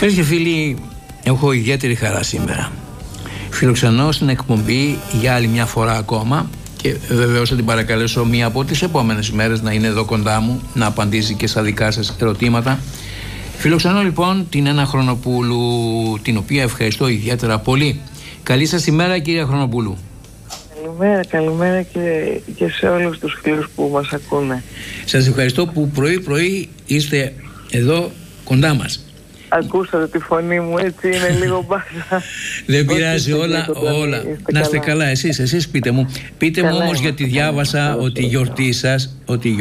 Φίλες και φίλοι, έχω ιδιαίτερη χαρά σήμερα. Φιλοξενώ στην εκπομπή για άλλη μια φορά ακόμα και βεβαίως θα την παρακαλέσω μία από τις επόμενες ημέρες να είναι εδώ κοντά μου, να απαντήσει και στα δικά σας ερωτήματα. Φιλοξενώ λοιπόν την Ένα Χρονοπούλου, την οποία ευχαριστώ ιδιαίτερα πολύ. Καλή σας ημέρα, κυρία Χρονοπούλου. Καλημέρα και σε όλους τους φίλους που μας ακούνε. Σας ευχαριστώ που πρωί είστε εδώ κοντά μας. Ακούσατε τη φωνή μου, έτσι είναι λίγο μπάζα. Δεν πειράζει, όλα. Να είστε καλά, εσείς πείτε μου. Πείτε μου όμως, γιατί διάβασα ότι η γιορτή σας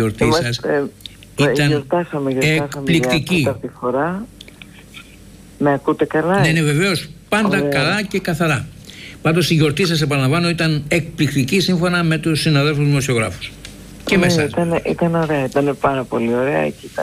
ήταν εκπληκτική. Με ακούτε καλά? Ναι, βεβαίως, πάντα καλά και καθαρά. Πάντως η γιορτή σας, επαναλαμβάνω, ήταν εκπληκτική σύμφωνα με τους συναδέλφους δημοσιογράφους. Και με εσάς. Ήταν ωραία, ήταν πάρα πολύ ωραία και ήταν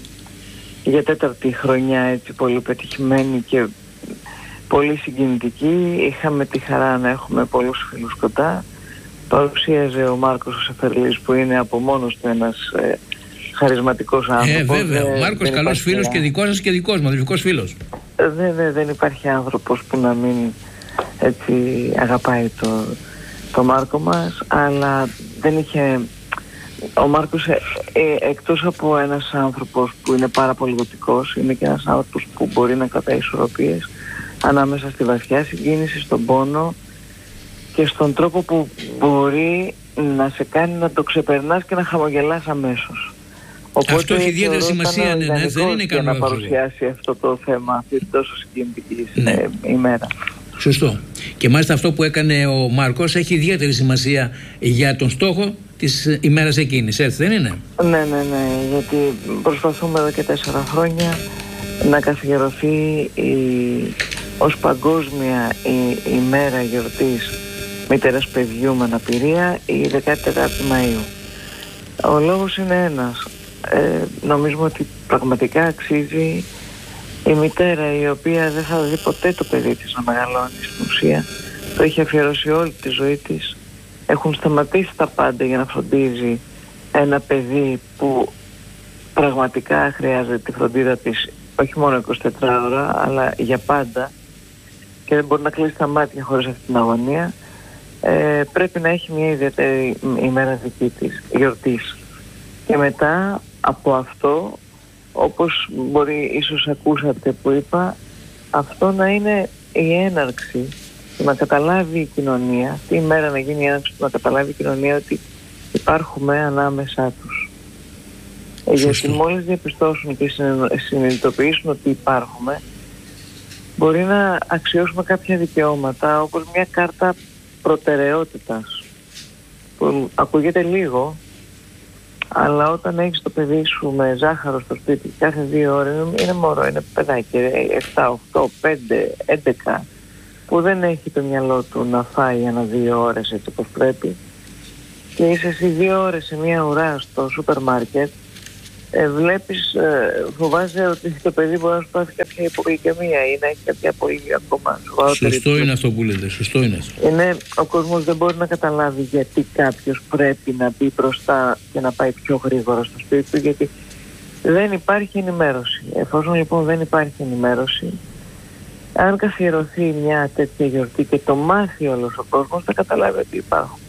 για τέταρτη χρονιά έτσι πολύ πετυχημένη και πολύ συγκινητική. Είχαμε τη χαρά να έχουμε πολλούς φίλους κοντά. Παρουσίαζε ο Μάρκος ο Σεφερλής, που είναι από μόνος του ένας χαρισματικός άνθρωπος. Βέβαια, ο Μάρκος καλός φίλος και δικός σας και δικός μου, αδελφικός φίλος. Δεν υπάρχει άνθρωπος που να μην έτσι αγαπάει το Μάρκο μας, αλλά δεν είχε... Ο Μάρκος εκτός από ένας άνθρωπος που είναι πάρα πολύ γοτικός, είναι και ένας άνθρωπος που μπορεί να κρατάει ισορροπίες ανάμεσα στη βαθιά συγκίνηση, στον πόνο και στον τρόπο που μπορεί να σε κάνει να το ξεπερνάς και να χαμογελάς αμέσως. Οπότε αυτό έχει ιδιαίτερη σημασία, δεν είναι για να παρουσιάσει αυτό το θέμα αυτή την τόσο συγκινητική ημέρα. Σωστό. Και μάλιστα αυτό που έκανε ο Μάρκος έχει ιδιαίτερη σημασία για τον στόχο της ημέρας εκείνης, έτσι δεν είναι? Ναι, γιατί προσπαθούμε εδώ και 4 χρόνια να καθιερωθεί ως παγκόσμια η ημέρα γιορτής μητέρας παιδιού με αναπηρία η 14η Μαΐου. Ο λόγος είναι ένας. Νομίζουμε ότι πραγματικά αξίζει η μητέρα, η οποία δεν θα δει ποτέ το παιδί της να μεγαλώνει, στην ουσία το έχει αφιερώσει όλη τη ζωή της. Έχουν σταματήσει τα πάντα για να φροντίζει ένα παιδί που πραγματικά χρειάζεται τη φροντίδα της όχι μόνο 24 ώρα αλλά για πάντα και δεν μπορεί να κλείσει τα μάτια χωρίς αυτή την αγωνία. Πρέπει να έχει μια ιδιαίτερη ημέρα δική της γιορτής. Και μετά από αυτό, όπως μπορεί ίσως ακούσατε που είπα, αυτό να είναι η έναρξη, να καταλάβει η κοινωνία, αυτή η μέρα να γίνει η έναρξη, να καταλάβει η κοινωνία ότι υπάρχουμε ανάμεσά τους. Γιατί μόλις διαπιστώσουν και συνειδητοποιήσουν ότι υπάρχουμε, μπορεί να αξιώσουμε κάποια δικαιώματα, όπως μια κάρτα προτεραιότητας, που ακούγεται λίγο, αλλά όταν έχεις το παιδί σου με ζάχαρο στο σπίτι κάθε 2 ώρες, είναι μωρό, είναι παιδάκι 7, 8, 5, 11 που δεν έχει το μυαλό του να φάει 1-2 ώρες έτσι όπως πρέπει και είσαι εσύ 2 ώρες σε μια ουρά στο σούπερ μάρκετ, βλέπεις, φοβάσαι ότι το παιδί μπορεί να σου πάθει κάποια υπογλυκαιμία ή να έχει κάποια πολύ ακόμα σοβαρότερη. Σωστό είναι αυτό που λέτε, σωστό είναι αυτό. Ο κόσμος δεν μπορεί να καταλάβει γιατί κάποιος πρέπει να μπει μπροστά και να πάει πιο γρήγορα στο σπίτι του, γιατί δεν υπάρχει ενημέρωση. Εφόσον λοιπόν δεν υπάρχει ενημέρωση, αν καθιερωθεί μια τέτοια γιορτή και το μάθει όλος ο κόσμος, θα καταλάβει ότι υπάρχουμε.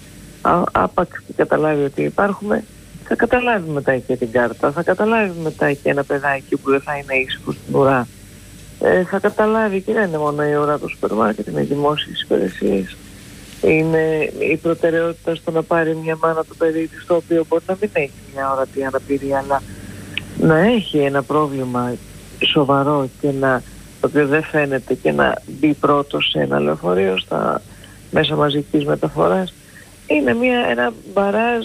Άπαξ και καταλάβει ότι υπάρχουμε, θα καταλάβει μετά και την κάρτα, θα καταλάβει μετά και ένα παιδάκι που δεν θα είναι ήσυχο στην ουρά. Θα καταλάβει και δεν είναι μόνο η ουρά του σούπερ μάρκετ, είναι οι δημόσιες υπηρεσίες. Είναι η προτεραιότητα στο να πάρει μια μάνα το παιδί της, το οποίο μπορεί να μην έχει μια ορατή αναπηρία, αλλά να έχει ένα πρόβλημα σοβαρό και το οποίο δεν φαίνεται, και να μπει πρώτος σε ένα λεωφορείο στα μέσα μαζικής μεταφοράς. Είναι ένα μπαράζ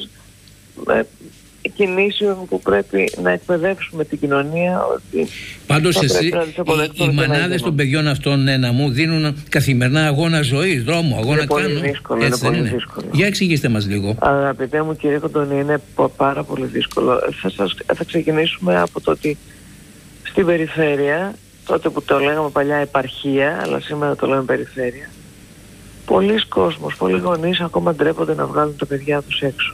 κινήσεων που πρέπει να εκπαιδεύσουμε την κοινωνία ότι πάντως οι μανάδες των παιδιών αυτών να μου δίνουν καθημερινά αγώνα ζωής, δρόμο, αγώνα είναι κάνουν. Είναι πολύ δύσκολο. Για εξηγήστε μας λίγο. Αγαπητέ μου κύριε Κοντώνη, είναι πάρα πολύ δύσκολο. Θα ξεκινήσουμε από το ότι στην περιφέρεια, τότε που το λέγαμε παλιά επαρχία, αλλά σήμερα το λέμε περιφέρεια, πολλοί κόσμος, πολλοί γονείς ακόμα ντρέπονται να βγάλουν τα παιδιά τους έξω.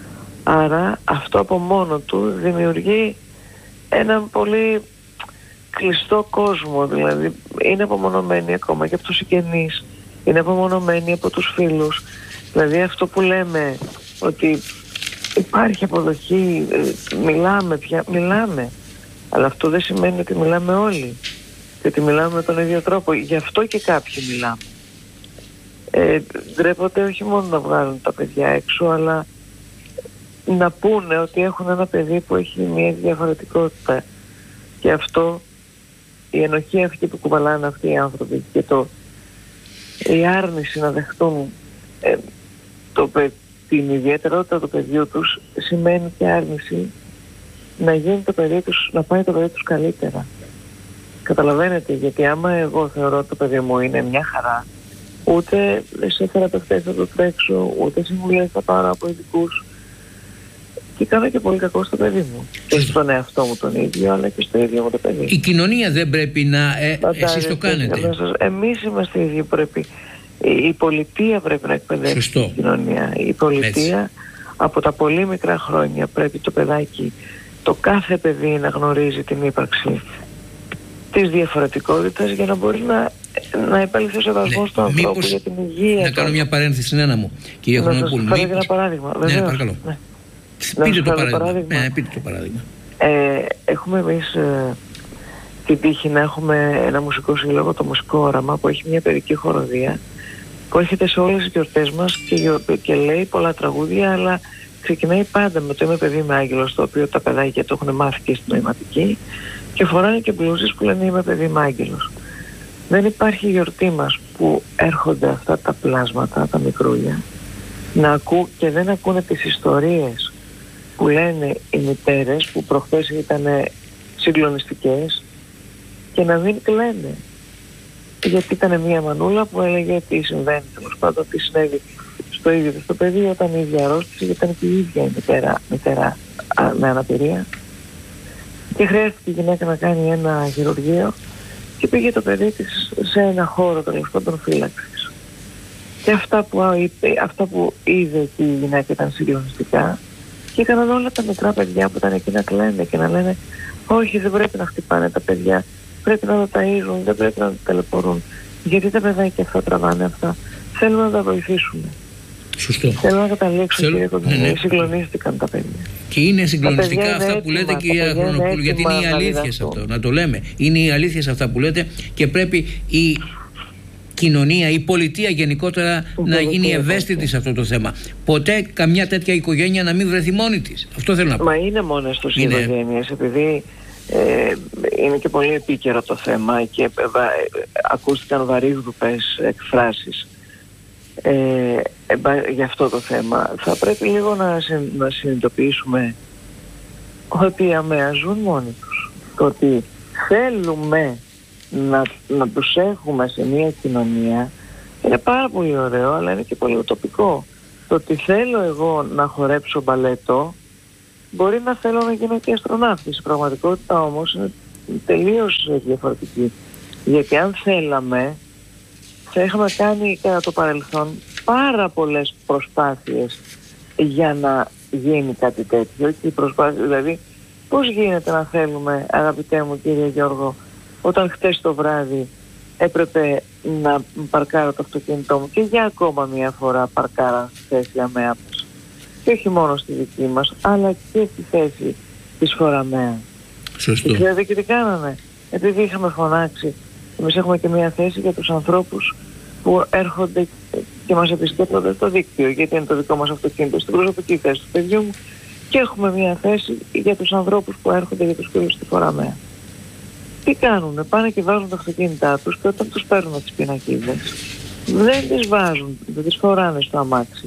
Άρα αυτό από μόνο του δημιουργεί έναν πολύ κλειστό κόσμο, δηλαδή είναι απομονωμένοι ακόμα και από τους συγγενείς, είναι απομονωμένοι από τους φίλους. Δηλαδή αυτό που λέμε ότι υπάρχει αποδοχή, μιλάμε, αλλά αυτό δεν σημαίνει ότι μιλάμε όλοι και ότι μιλάμε με τον ίδιο τρόπο. Γι' αυτό και κάποιοι μιλάμε. Ντρέπονται όχι μόνο να βγάλουν τα παιδιά έξω, αλλά να πούνε ότι έχουν ένα παιδί που έχει μια διαφορετικότητα. Και αυτό, η ενοχή αυτή που κουβαλάνε αυτοί οι άνθρωποι και η άρνηση να δεχτούν την ιδιαιτερότητα του παιδιού τους, σημαίνει και άρνηση να γίνει το παιδί τους, να πάει το παιδί τους καλύτερα. Καταλαβαίνετε, γιατί άμα εγώ θεωρώ ότι το παιδί μου είναι μια χαρά, ούτε σε θεραπευτές θα το τρέξω, ούτε συμβουλές θα πάρω από ειδικούς, και κάνω και πολύ κακό στο παιδί μου. Και στον εαυτό μου τον ίδιο, αλλά και στο ίδιο μου το παιδί. Η κοινωνία δεν πρέπει να... εσείς το κάνετε. Εμείς είμαστε οι ίδιοι που πρέπει. Η πολιτεία πρέπει να εκπαιδεύσει την κοινωνία. Η πολιτεία από τα πολύ μικρά χρόνια πρέπει το παιδάκι, το κάθε παιδί, να γνωρίζει την ύπαρξη της διαφορετικότητας για να μπορεί να επέλθει ο σεβασμός του ανθρώπου για την υγεία. Να κάνω μια παρένθεση στην ένα μου, κυρία Χρονοπούλου. Να σας φέρω ένα παράδειγμα. Ναι, παρακαλώ. Ναι. Πείτε το παράδειγμα. Έχουμε εμείς την τύχη να έχουμε ένα μουσικό σύλλογο, το Μουσικό Όραμα, που έχει μια παιδική χοροδία που έρχεται σε όλες τις γιορτές μας και λέει πολλά τραγούδια, αλλά ξεκινάει πάντα με το «Είμαι παιδί, είμαι άγγελος», το οποίο τα παιδάκια το έχουν μάθει και στην νοηματική, και φοράνε και μπλούζες που λένε «Είμαι παιδί, είμαι άγγελος». Δεν υπάρχει γιορτή μας που έρχονται αυτά τα πλάσματα, τα μικρούλια, και δεν ακούνε τις ιστορίες που λένε οι μητέρες, που προχθές ήταν συγκλονιστικές, και να μην κλαίνε. Γιατί ήταν μια μανούλα που έλεγε τι συμβαίνει, τέλος πάντων, τι συνέβη στο ίδιο το παιδί όταν η ίδια αρρώστησε, γιατί ήταν και η ίδια η μητέρα με αναπηρία. Και χρειάστηκε η γυναίκα να κάνει ένα χειρουργείο και πήγε το παιδί της σε ένα χώρο, τέλος πάντων, φύλαξης. Και αυτά που είδε και η γυναίκα ήταν συγκλονιστικά, και έκαναν όλα τα μικρά παιδιά που ήταν εκεί να κλαίνε και να λένε «Όχι, δεν πρέπει να χτυπάνε τα παιδιά, πρέπει να τα ταΐζουν, δεν πρέπει να τα ταλαιπωρούν, γιατί τα παιδάκια αυτά τραβάνε αυτά, θέλουμε να τα βοηθήσουμε». Σωστό. Θέλω να καταλήξω, κύριε Κοντζημίρη, συγκλονίστηκαν τα παιδιά. Και είναι συγκλονιστικά αυτά που λέτε, κυρία Χρονοπούλου, γιατί είναι η αλήθεια σε αυτό. Να το λέμε. Είναι η αλήθεια σε αυτά που λέτε, και πρέπει η κοινωνία, η πολιτεία γενικότερα να γίνει ευαίσθητη σε αυτό το θέμα. Ποτέ καμιά τέτοια οικογένεια να μην βρεθεί μόνη της. Αυτό θέλω να πω. Μα είναι μόνες τους οι οικογένειες, επειδή είναι και πολύ επίκαιρο το θέμα και ακούστηκαν βαρύγδουπες εκφράσεις για αυτό το θέμα. Θα πρέπει λίγο να συνειδητοποιήσουμε ότι αμαία ζουν μόνοι τους. Το ότι θέλουμε να τους έχουμε σε μια κοινωνία είναι πάρα πολύ ωραίο, αλλά είναι και πολύ ουτοπικό. Το ότι θέλω εγώ να χορέψω μπαλέτο, μπορεί να θέλω να γίνω και αστροναύτης. Η πραγματικότητα όμως είναι τελείως διαφορετική. Γιατί αν θέλαμε, θα είχαμε κάνει κατά το παρελθόν πάρα πολλές προσπάθειες για να γίνει κάτι τέτοιο. Και οι προσπάθειες, δηλαδή, πώς γίνεται να θέλουμε, αγαπητέ μου κύριε Γιώργο, όταν χτες το βράδυ έπρεπε να παρκάρω το αυτοκίνητό μου και για ακόμα μια φορά παρκάρα στη θέση ΑΜΕΑ, και όχι μόνο στη δική μας, αλλά και στη θέση της Φοραμαία. Σωστό. Και τι κάνανε? Επειδή είχαμε φωνάξει, εμείς έχουμε και μια θέση για τους ανθρώπους που έρχονται και μας επισκέπτονται στο δίκτυο, γιατί είναι το δικό μας αυτοκίνητο, στην προσωπική θέση του παιδιού μου, και έχουμε μια θέση για τους ανθρώπους που έρχονται για τους φίλους στη Φοραμαία. Τι κάνουνε? Πάνε και βάζουν τα αυτοκίνητά τους, και όταν τους παίρνουν τις πινακίδες, δεν τις βάζουν, δεν τις φοράνε στο αμάξι.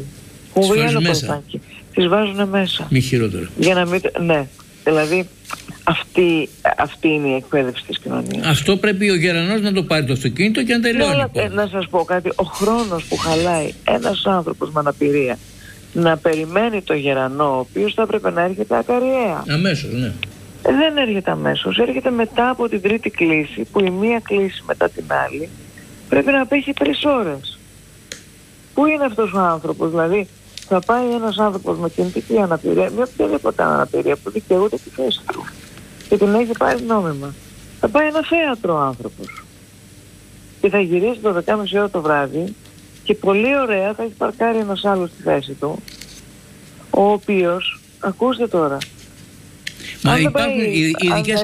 Τις βάζουν μέσα. Μη χειρότερο. Για να μην... Ναι, δηλαδή αυτή είναι η εκπαίδευση της κοινωνίας. Αυτό πρέπει ο γερανός να το πάρει το αυτοκίνητο και να τελειώνει. Να σας πω κάτι, ο χρόνος που χαλάει ένας άνθρωπος με αναπηρία να περιμένει το γερανό, ο οποίος θα έπρεπε να έρχεται ακαριέα. Αμέσως, ναι. Δεν έρχεται αμέσως, έρχεται μετά από την τρίτη κλήση, που η μία κλήση μετά την άλλη πρέπει να απέχει 3 ώρες. Πού είναι αυτός ο άνθρωπος? Δηλαδή θα πάει ένας άνθρωπος με κινητική αναπηρία, μια οποιαδήποτε αναπηρία που δικαιούται τη θέση του και την έχει πάρει νόμιμα, Θα πάει ένα θέατρο ο άνθρωπος. Και θα γυρίσει το 12.30 ώρα το βράδυ και πολύ ωραία θα έχει παρκάρει ένας άλλος στη θέση του, ο οποίος, ακούστε τώρα, μα υπάρχουν ειδικές,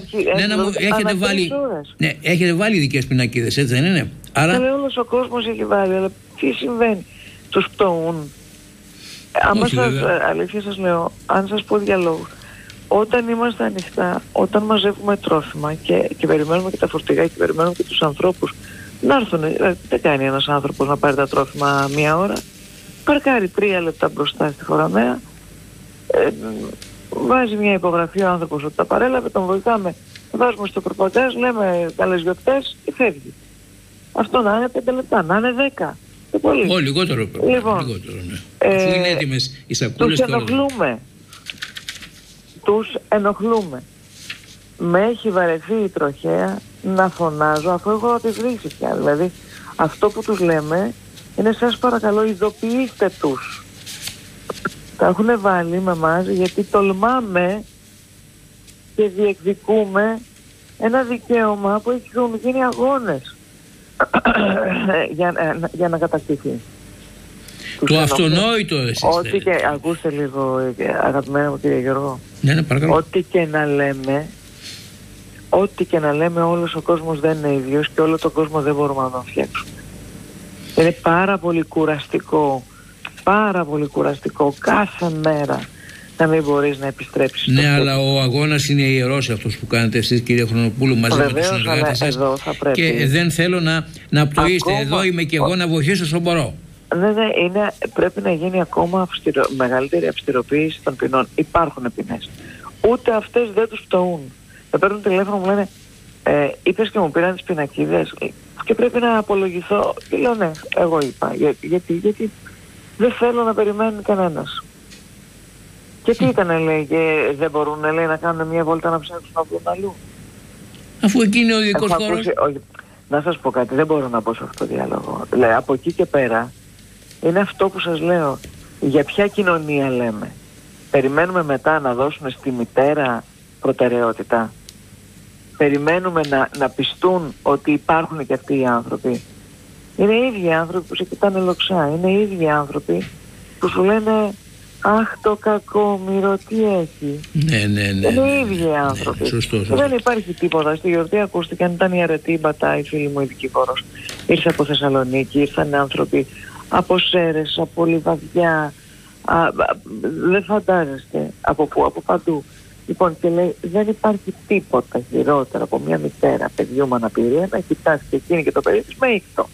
έχετε βάλει ειδικές πινακίδες, έτσι δεν είναι? Άρα όλος ο κόσμος έχει βάλει, αλλά τι συμβαίνει? Τους πτωούν. Άμα αλήθεια σας λέω, αν σας πω διαλόγου, όταν είμαστε ανοιχτά, όταν μαζεύουμε τρόφιμα και περιμένουμε και τα φορτηγά και περιμένουμε και τους ανθρώπους να έρθουν, δεν κάνει ένας άνθρωπος να πάρει τα τρόφιμα μία ώρα, παρκάρει 3 λεπτά μπροστά στη φοραμαία, βάζει μια υπογραφή ο άνθρωπος ότι τα παρέλαβε, τον βοηθάμε, βάζουμε στο προποντάζ, λέμε καλές γιορτές και φεύγει. Αυτό να είναι 5 λεπτά, να είναι 10. Πολύ. Λιγότερο. Λοιπόν, ναι. Αφού είναι έτοιμες οι σακούλες. Τους ενοχλούμε. Με έχει βαρεθεί η τροχέα να φωνάζω αφού έχω αντιδρήσει πια. Δηλαδή αυτό που τους λέμε είναι σας παρακαλώ ειδοποιήστε τους. Τα έχουν βάλει με εμάς γιατί τολμάμε και διεκδικούμε ένα δικαίωμα που έχουν γίνει αγώνες για να κατακτηθεί. Το αυτονόητο εσείς. Ό,τι και, ακούστε λίγο αγαπημένα μου κύριε Γιώργο. Ναι, παρακαλώ. Ό,τι και να λέμε όλος ο κόσμος δεν είναι ίδιος και όλο τον κόσμο δεν μπορούμε να τον φτιάξουμε. Είναι πάρα πολύ κουραστικό κάθε μέρα να μην μπορείς να επιστρέψεις. Ναι, αλλά ο αγώνας είναι ιερός αυτός που κάνετε εσείς κύριε Χρονοπούλου μαζί με τους συνεργάτες σας και δεν θέλω να πτωείστε. Εδώ είμαι και εγώ να βοηθήσω όσο μπορώ. Ναι, πρέπει να γίνει ακόμα μεγαλύτερη αυστηροποίηση των ποινών. Υπάρχουν ποινές. Ούτε αυτές δεν τους πτωούν. Με παίρνουν τηλέφωνο, μου λένε είπες και μου πήραν τις πινακίδες και πρέπει να απολογηθώ. Και λέω ναι, εγώ είπα. Γιατί δεν θέλω να περιμένει κανένας. Και τι ήταν, λέει, και δεν μπορούν, λέει, να κάνουν μια βόλτα να ψάξουν να βρουν αλλού. Αφού εκεί είναι ο δικός χώρος. Να σας πω κάτι, δεν μπορώ να πω σε αυτό το διάλογο. Από εκεί και πέρα είναι αυτό που σας λέω. Για ποια κοινωνία λέμε? Περιμένουμε μετά να δώσουμε στη μητέρα προτεραιότητα? Περιμένουμε να πιστούν ότι υπάρχουν και αυτοί οι άνθρωποι? Είναι οι ίδιοι άνθρωποι που σε κοιτάνε λοξά. Είναι οι ίδιοι άνθρωποι που σου λένε αχ το κακόμοιρο τι έχει. Ναι. Είναι οι ίδιοι άνθρωποι. Σωστό. Δεν υπάρχει τίποτα. Στη γιορτή ακούστηκαν, ήταν η Αρετή Μπατά, η φίλη μου η δικηγόρος. Ήρθε από Θεσσαλονίκη, ήρθαν άνθρωποι από Σέρες, από Λιβαδιά, δεν φαντάζεστε από πού, από παντού. Λοιπόν, και λέει, δεν υπάρχει τίποτα χειρότερο από μια μητέρα παιδιού με αναπηρία να κοιτάσει και εκείνη και το παιδί της με ήχτο.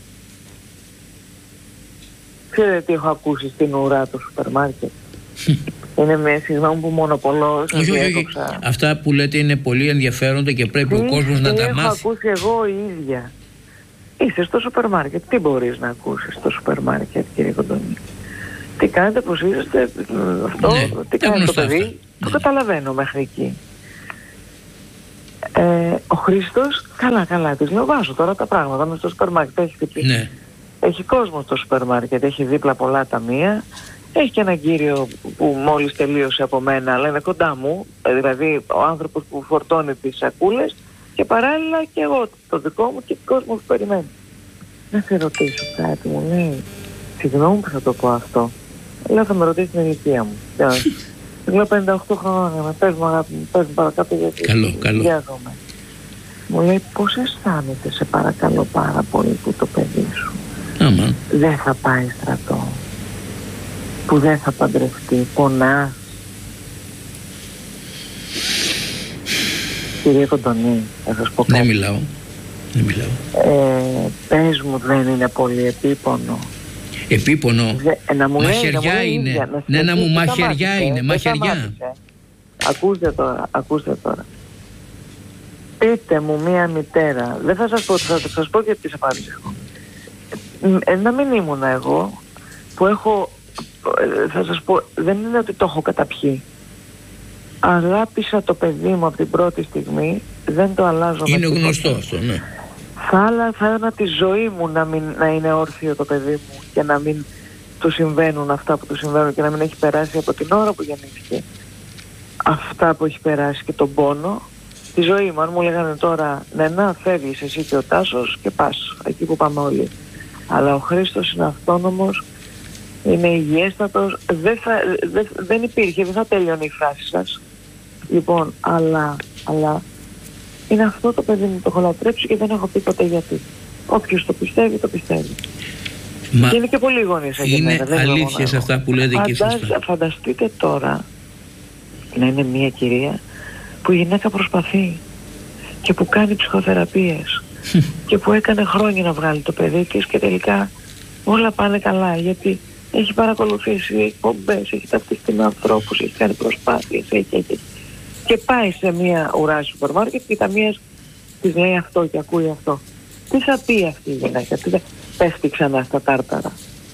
Ξέρετε τι έχω ακούσει στην ουρά του σούπερ μάρκετ? Είναι με συγγνώμη που μονοπολώ. Όχι. Αυτά που λέτε είναι πολύ ενδιαφέροντα και πρέπει ο κόσμος να τα μάθει. Έχω ακούσει εγώ η ίδια. Είσαι στο σούπερ μάρκετ. Τι μπορείς να ακούσεις στο σούπερ μάρκετ, κύριε Κοντονή? Τι κάνετε, πως είσαστε, αυτό, ναι, τι κάνει το παιδί? Αυτά. Το καταλαβαίνω μέχρι εκεί. Ο Χρήστος, καλά, της λέω βάζω τώρα τα πράγματα μες στο σούπερ μάρκετ. Έχει χτυπήσει. Ναι. Έχει κόσμο στο σούπερ μάρκετ, έχει δίπλα πολλά ταμεία. Έχει και έναν κύριο που μόλις τελείωσε από μένα, αλλά είναι κοντά μου, δηλαδή ο άνθρωπος που φορτώνει τις σακούλες και παράλληλα και εγώ το δικό μου και ο κόσμος που περιμένει. Να σε ρωτήσω κάτι, μου λέει, συγγνώμη που θα το πω αυτό, λέω θα με ρωτήσει την ηλικία μου. Λέω 58 χρόνια, πες μου αγάπη μου, πες μου παρακάτω γιατί βιάζομαι. Μου λέει πώς αισθάνεσαι σε παρακαλώ πάρα πολύ που το παιδί σου δεν θα πάει στρατό, που δεν θα παντρευτεί, πονάς? Κύριε Κοντονή, θα σας πω κάτι. Δεν μιλάω. Πες μου, δεν είναι πολύ επίπονο? Επίπονο? Μαχαιριά είναι. Ναι, να μου μαχαιριά είναι. Μαχαιριά. Ακούστε τώρα. Πείτε μου μία μητέρα, δεν θα σας πω, θα σας πω γιατί τις απάντησα εγώ. Να μην ήμουν εγώ που έχω, θα σας πω, δεν είναι ότι το έχω καταπιεί. Αγάπησα το παιδί μου από την πρώτη στιγμή, δεν το αλλάζω. Είναι γνωστό αυτό, ναι. Θα έδωνα τη ζωή μου να είναι όρθιο το παιδί μου και να μην του συμβαίνουν αυτά που του συμβαίνουν και να μην έχει περάσει από την ώρα που γεννήθηκε αυτά που έχει περάσει και τον πόνο τη ζωή μου. Αν μου λέγανε τώρα, ναι, να φεύγεις εσύ και ο Τάσος και πας εκεί που πάμε όλοι. Αλλά ο Χρήστος είναι αυτόνομος, είναι υγιέστατος, δεν υπήρχε, δεν θα τέλειωνε η φράση σας. Λοιπόν, αλλά είναι αυτό το παιδί μου, το έχω λατρέψει και δεν έχω πει ποτέ γιατί. Όποιος το πιστεύει, το πιστεύει. Και είναι και πολύ γονείς. Είναι αλήθεια σε αυτά που λέτε και εσείς. Φανταστείτε τώρα να είναι μια κυρία που η γυναίκα προσπαθεί και που κάνει ψυχοθεραπείες και που έκανε χρόνια να βγάλει το παιδί της και τελικά όλα πάνε καλά, γιατί έχει παρακολουθήσει εκπομπές, έχει ταυτιστεί με ανθρώπους, έχει κάνει προσπάθειες, και πάει σε μια ουρά σούπερ μάρκετ και καμίας της λέει αυτό και ακούει αυτό. Τι θα πει αυτή η γυναίκα, τι θα πέφτει ξανά στα τάρταρα.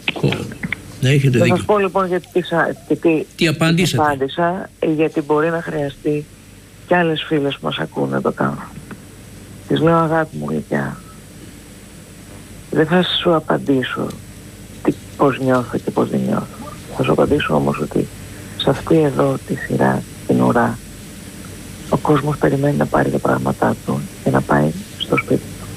Θα σας πω λοιπόν γιατί τι απάντησα, γιατί μπορεί να χρειαστεί και άλλες φίλες που μας ακούνε το κάνω. Της λέω, αγάπη μου γλυκιά, δεν θα σου απαντήσω πώς νιώθω και πώς δεν νιώθω. Θα σου απαντήσω όμως ότι σε αυτή εδώ τη σειρά, την ουρά, ο κόσμος περιμένει να πάρει τα πράγματά του και να πάει στο σπίτι του.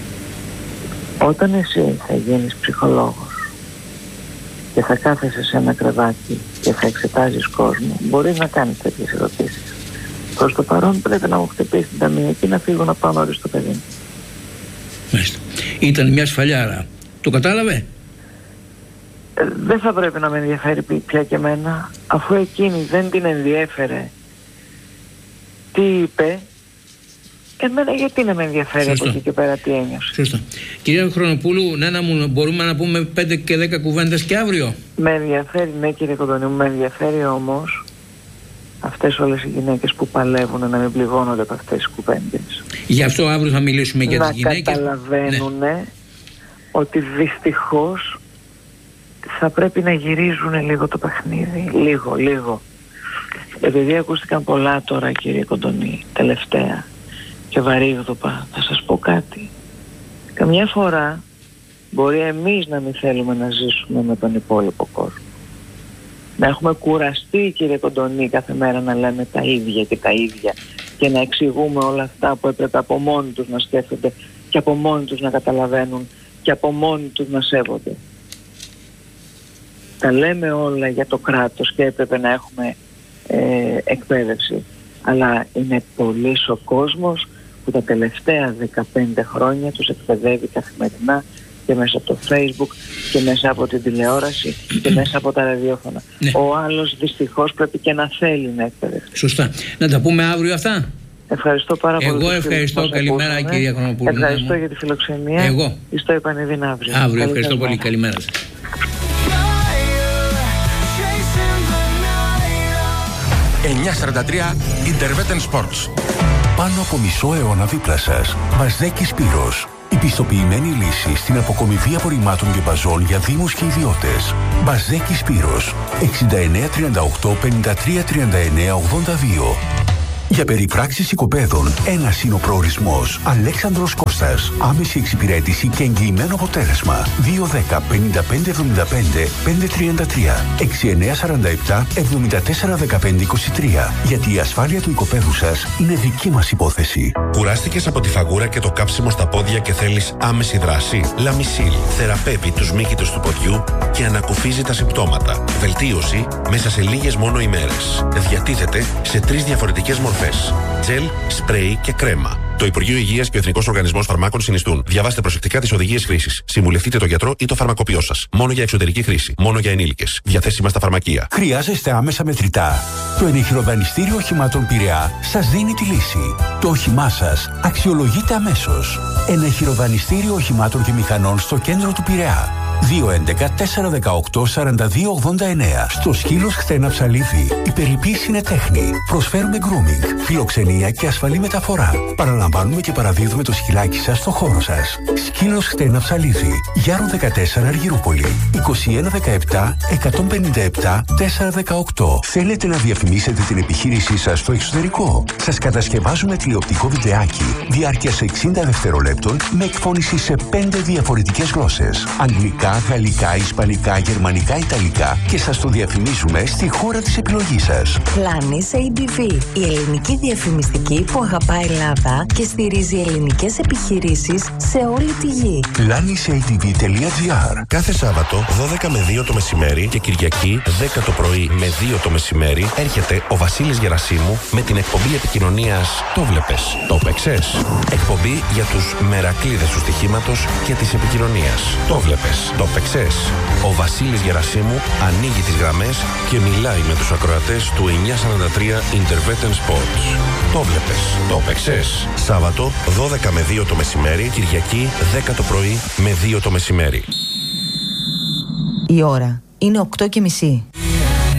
Όταν εσύ θα γίνεις ψυχολόγος και θα κάθεσαι σε ένα κρεβάτι και θα εξετάζεις κόσμο, μπορείς να κάνεις τέτοιες ερωτήσεις. Προς το παρόν πρέπει να μου χτυπήσει την ταμεία και να φύγω να πάω νωρίς το παιδί. Μάλιστα. Ήταν μια σφαλιάρα. Το κατάλαβε? Δεν θα πρέπει να με ενδιαφέρει πια και εμένα, αφού εκείνη δεν την ενδιέφερε τι είπε, εμένα γιατί να με ενδιαφέρει από εκεί και πέρα τι ένιωσε. Σωστά. Κυρία Χρονοπούλου, Νένα μου, μπορούμε να πούμε 5 και 10 κουβέντες και αύριο? Με ενδιαφέρει, ναι κύριε Κοντονή μου, με ενδιαφέρει όμως αυτές όλες οι γυναίκες που παλεύουν να μην πληγώνονται από αυτές τις κουβέντες. Γι' αυτό αύριο θα μιλήσουμε για τις γυναίκες. Να καταλαβαίνουν ότι δυστυχώς θα πρέπει να γυρίζουν λίγο το παιχνίδι. Λίγο. Επειδή ακούστηκαν πολλά τώρα κύριε Κοντονή, τελευταία και βαρύγδουπα, θα σας πω κάτι. Καμιά φορά μπορεί εμείς να μην θέλουμε να ζήσουμε με τον υπόλοιπο κόσμο. Να έχουμε κουραστεί κύριε Κοντονή κάθε μέρα να λέμε τα ίδια και τα ίδια και να εξηγούμε όλα αυτά που έπρεπε από μόνοι τους να σκέφτονται και από μόνοι τους να καταλαβαίνουν και από μόνοι τους να σέβονται. Τα λέμε όλα για το κράτος και έπρεπε να έχουμε εκπαίδευση, αλλά είναι πολύς ο κόσμος που τα τελευταία 15 χρόνια τους εκπαιδεύει καθημερινά και μέσα από το Facebook και μέσα από την τηλεόραση και μέσα από τα ραδιόφωνα. Ναι. Ο άλλος δυστυχώς πρέπει και να θέλει να εκπαιδευτεί. Σωστά. Να τα πούμε αύριο αυτά. Ευχαριστώ πάρα πολύ. Εγώ ευχαριστώ. Καλημέρα κυρία Χρονοπούλου. Ευχαριστώ για τη φιλοξενία. Εγώ. Στο επανειδήν αύριο. Αύριο. Ευχαριστώ πολύ. Καλημέρα σας. 9:43 Interveten Sports. Πάνω από μισό αιώνα δίπλα σας. Μπαζέκι Σπύρος. Η πιστοποιημένη λύση στην αποκομιδή απορριμμάτων και μπαζών για δήμους και ιδιώτες. Μπαζέκι Σπύρος. 6938 53 39 82. Για περιπράξεις οικοπαίδων, ένας είναι ο προορισμός. Αλέξανδρος Κώστας. Άμεση εξυπηρέτηση και εγγυημένο αποτέλεσμα. 210 55 75 533 6947 74 15 23. Γιατί η ασφάλεια του οικοπαίδου σας είναι δική μας υπόθεση. Κουράστηκες από τη φαγούρα και το κάψιμο στα πόδια και θέλεις άμεση δράση? Λαμισίλ θεραπεύει τους μύκητους του ποδιού και ανακουφίζει τα συμπτώματα. Βελτίωση μέσα σε λίγες μόνο ημέρες. Διατίθεται σε 3 διαφορετικές μορφές. Τζελ, σπρέι και κρέμα. Το Υπουργείο Υγείας και ο Εθνικός Οργανισμός Φαρμάκων συνιστούν. Διαβάστε προσεκτικά τις οδηγίες χρήσης. Συμβουλευτείτε τον γιατρό ή το φαρμακοποιό σας. Μόνο για εξωτερική χρήση. Μόνο για ενήλικες. Διαθέσιμα στα φαρμακεία. Χρειάζεστε άμεσα μετρητά? Το ενεχειροδανιστήριο οχημάτων Πειραιά σας δίνει τη λύση. Το όχημά σας αξιολογείται αμέσως. Ενεχειροδανιστήριο οχημάτων και μηχανών στο κέντρο του Πειραιά. 211 418 42 89. Στο Σκύλος Χτένα Ψαλίδη. Η περιποίηση είναι τέχνη. Προσφέρουμε grooming, φιλοξενία και ασφαλή μεταφορά. Παραλαμβάνουμε και παραδίδουμε το σκυλάκι σας στο χώρο σας. Σκύλος Χτένα Ψαλίδη. Γιάρου 14 Αργυρούπολη. 21 17 157 418. Θέλετε να διαφημίσετε την επιχείρησή σας στο εξωτερικό? Σας κατασκευάζουμε τηλεοπτικό βιντεάκι διάρκειας 60 δευτερολέπτων με εκφώνηση σε 5 διαφορετικές γλώσσες. Αγγλικά, αγγλικά, γαλλικά, ισπανικά, γερμανικά, ιταλικά και σας το διαφημίζουμε στη χώρα της επιλογής σας. Planis ADV, η ελληνική διαφημιστική που αγαπάει Ελλάδα και στηρίζει ελληνικές επιχειρήσεις σε όλη τη γη. planisatv.gr. Κάθε Σάββατο 12 με 2 το μεσημέρι και Κυριακή 10 το πρωί με 2 το μεσημέρι έρχεται ο Βασίλης Γερασίμου με την εκπομπή επικοινωνίας «Το βλέπες, το παίξες». Εκπομπή για τους μερακλείδες του στοιχήματος και της επικοινωνίας. «Το βλέπες, το παίξες». Ο Βασίλης Γερασίμου ανοίγει τις γραμμές και μιλάει με τους ακροατές του 943 Intervetten Sports. «Το βλέπες, το παίξες». Σάββατο 12 με 2 το μεσημέρι, Κυριακή 10 το πρωί με 2 το μεσημέρι. Η ώρα είναι 8:30.